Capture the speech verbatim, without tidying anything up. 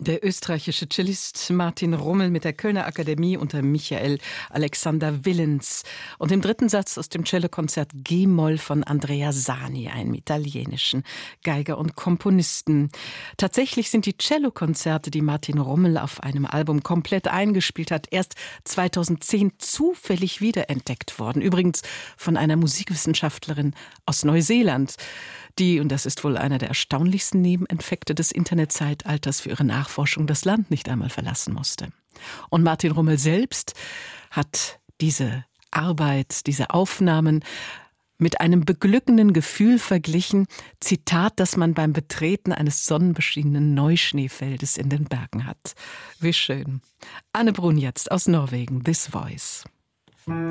Der österreichische Cellist Martin Rummel mit der Kölner Akademie unter Michael Alexander Willens. Und im dritten Satz aus dem Cellokonzert G-Moll von Andrea Sani, einem italienischen Geiger und Komponisten. Tatsächlich sind die Cellokonzerte, die Martin Rummel auf einem Album komplett eingespielt hat, erst zweitausendzehn zufällig wiederentdeckt worden. Übrigens von einer Musikwissenschaftlerin aus Neuseeland, die, und das ist wohl einer der erstaunlichsten Nebeneffekte des Internetzeitalters, für ihre Nachforschung das Land nicht einmal verlassen musste. Und Martin Rummel selbst hat diese Arbeit, diese Aufnahmen mit einem beglückenden Gefühl verglichen, Zitat, das man beim Betreten eines sonnenbeschienenen Neuschneefeldes in den Bergen hat. Wie schön. Anne Brun jetzt aus Norwegen, This Voice.